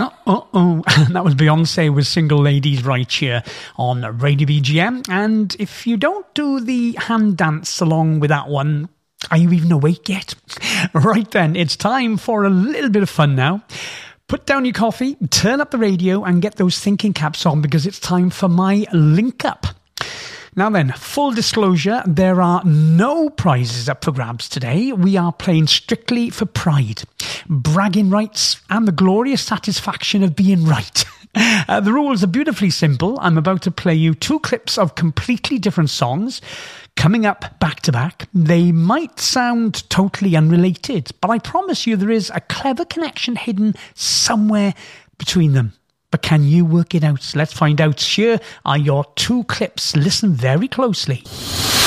That was Beyonce with Single Ladies right here on Radio BGM. And if you don't do the hand dance along with that one, are you even awake yet? Right then, it's time for a little bit of fun now. Put down your coffee, turn up the radio and get those thinking caps on because it's time for my link up. Now then, full disclosure, there are no prizes up for grabs today. We are playing strictly for pride, bragging rights and the glorious satisfaction of being right. The rules are beautifully simple. I'm about to play you 2 clips of completely different songs coming up back to back. They might sound totally unrelated, but I promise you there is a clever connection hidden somewhere between them. But can you work it out? Let's find out. Here are your 2 clips. Listen very closely.